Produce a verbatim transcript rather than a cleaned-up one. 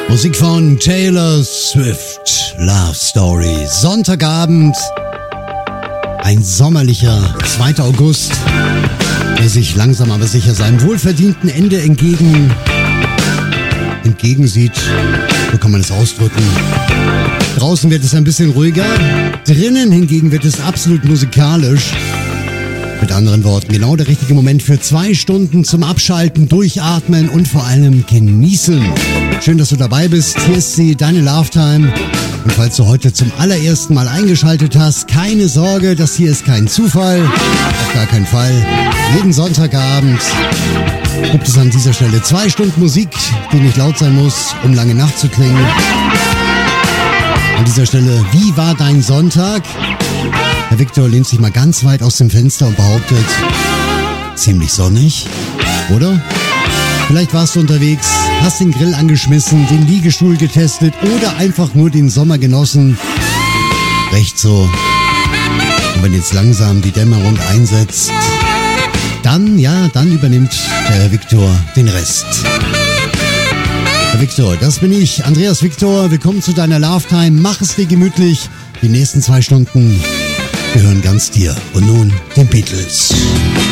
Musik von Taylor Swift, Love Story. Sonntagabend, ein sommerlicher zweiter August, der sich langsam aber sicher seinem wohlverdienten Ende entgegen, entgegensieht. So kann man es ausdrücken. Draußen wird es ein bisschen ruhiger, drinnen hingegen wird es absolut musikalisch. Mit anderen Worten, genau der richtige Moment für zwei Stunden zum Abschalten, Durchatmen und vor allem genießen. Schön, dass du dabei bist. Hier ist sie, deine Love Time. Und falls du heute zum allerersten Mal eingeschaltet hast, keine Sorge, das hier ist kein Zufall. Auf gar keinen Fall. Jeden Sonntagabend gibt es an dieser Stelle zwei Stunden Musik, die nicht laut sein muss, um lange Nacht zu klingen. An dieser Stelle, wie war dein Sonntag? Herr Viktor lehnt sich mal ganz weit aus dem Fenster und behauptet, ziemlich sonnig, oder? Vielleicht warst du unterwegs, hast den Grill angeschmissen, den Liegestuhl getestet oder einfach nur den Sommer genossen. Recht so. Und wenn jetzt langsam die Dämmerung einsetzt, dann, ja, dann übernimmt der Herr Viktor den Rest. Herr Viktor, das bin ich, Andreas Viktor. Willkommen zu deiner Love Time. Mach es dir gemütlich. Die nächsten zwei Stunden gehören ganz dir. Und nun den Beatles.